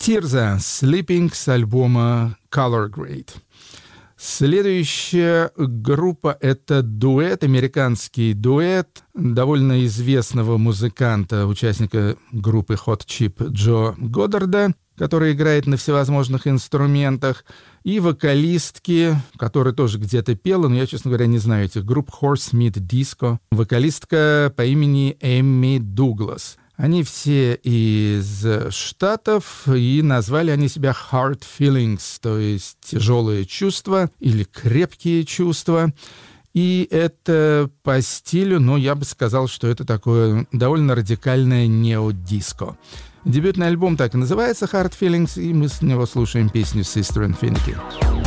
Тирза «Sleeping» с альбома Color Grade. Следующая группа — это дуэт, американский дуэт довольно известного музыканта, участника группы Hot Chip Джо Годдарда, который играет на всевозможных инструментах, и вокалистки, которая тоже где-то пела, но я, честно говоря, не знаю этих групп, Horsemeat Disco, вокалистка по имени Эмми Дуглас. Они все из Штатов, и назвали они себя Hard Feelings, то есть тяжелые чувства или крепкие чувства. И это по стилю, но я бы сказал, что это такое довольно радикальное нео-диско. Дебютный альбом так и называется Hard Feelings, и мы с него слушаем песню Sister Infinity.